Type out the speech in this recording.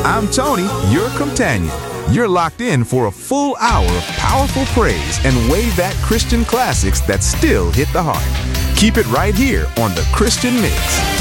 I'm Tony, your companion. You're locked in for a full hour of powerful praise and way back Christian classics that still hit the heart. Keep it right here on The Christian Mix.